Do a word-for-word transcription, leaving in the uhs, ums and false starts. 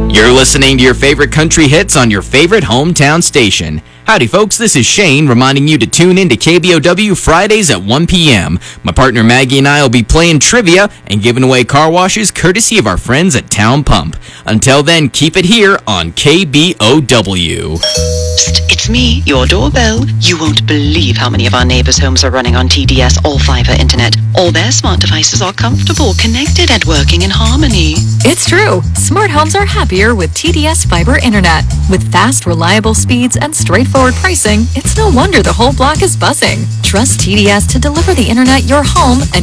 You're listening to your favorite country hits on your favorite hometown station. Howdy, folks. This is Shane reminding you to tune in to K B O W Fridays at one p.m. My partner Maggie and I will be playing trivia and giving away car washes courtesy of our friends at Town Pump. Until then, keep it here on K B O W. Psst, it's me, your doorbell. You won't believe how many of our neighbors' homes are running on T D S all-fiber internet. All their smart devices are comfortable, connected, and working in harmony. It's true. Smart homes are happier with T D S fiber internet. With fast, reliable speeds and straightforward pricing, it's no wonder the whole block is buzzing. Trust T D S to deliver the internet your home and